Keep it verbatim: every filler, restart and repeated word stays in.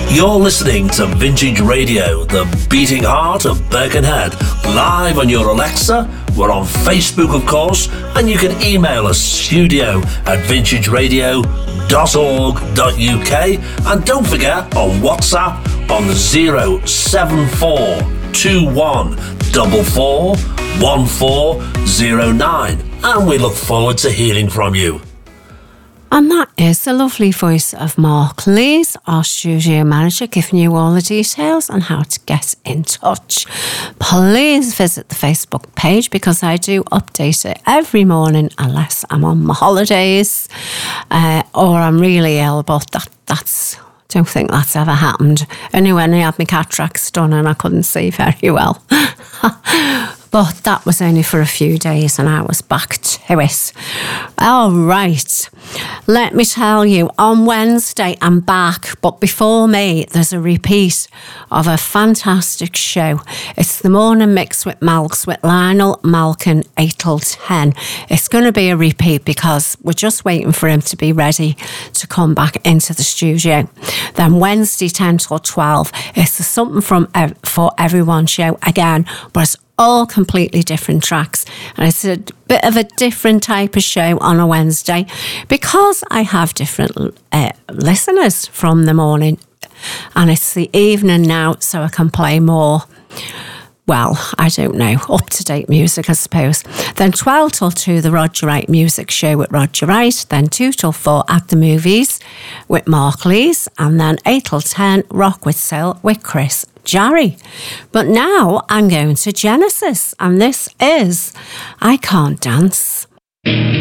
You're listening to Vintage Radio, the beating heart of Birkenhead, live on your Alexa. We're on Facebook, of course, and you can email us studio at vintage radio dot org dot U K. And don't forget, on WhatsApp on zero seven four two one four four one four zero nine. And we look forward to hearing from you. And that is the lovely voice of Mark Lees, our studio manager, giving you all the details on how to get in touch. Please visit the Facebook page because I do update it every morning unless I'm on my holidays uh, or I'm really ill, but that, that's... don't think that's ever happened. Only when I had my cataracts done and I couldn't see very well. But that was only for a few days and I was back to it. All right. Let me tell you, on Wednesday I'm back, but before me there's a repeat of a fantastic show. It's the Morning Mix with Malks with Lionel Malkin, eight till ten. It's going to be a repeat because we're just waiting for him to be ready to come back into the studio. Then Wednesday ten till twelve, it's the Something from Ev- for Everyone show again, but it's all completely different tracks. And it's a bit of a different type of show on a Wednesday because I have different uh, listeners from the morning. And it's the evening now, so I can play more, well, I don't know, up-to-date music, I suppose. Then twelve till two, the Roger Wright Music Show with Roger Wright. Then two till four, At the Movies with Mark Lees. And then eight till ten, Rock with Soul with Chris Jarry. But now I'm going to Genesis, and this is I Can't Dance.